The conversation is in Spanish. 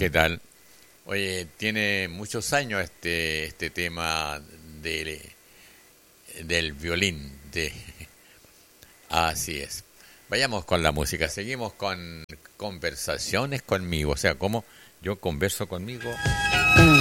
¿Qué tal? Oye, tiene muchos años este tema del violín. Así es. Vayamos con la música. Seguimos con conversaciones conmigo. O sea, cómo yo converso conmigo